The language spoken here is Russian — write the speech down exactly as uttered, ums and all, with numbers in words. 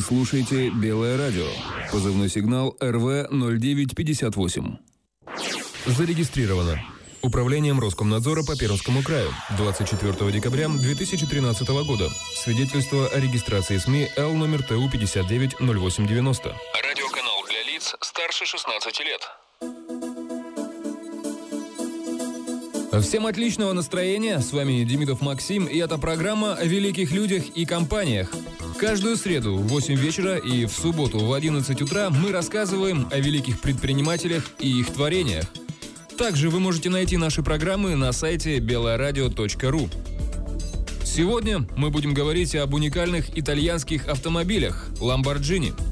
слушаете «Белое радио». Позывной сигнал эр вэ ноль девять пятьдесят восемь. Зарегистрировано Управлением Роскомнадзора по Пермскому краю двадцать четвёртого декабря две тысячи тринадцатого года. Свидетельство о регистрации СМИ Л номер Т У пятьдесят девять ноль восемь девяносто. Радиоканал для лиц старше шестнадцати лет. Всем отличного настроения, с вами Демидов Максим, и это программа о великих людях и компаниях. Каждую среду в восемь вечера и в субботу в одиннадцать утра мы рассказываем о великих предпринимателях и их творениях. Также вы можете найти наши программы на сайте белое радио точка ру. Сегодня мы будем говорить об уникальных итальянских автомобилях Lamborghini.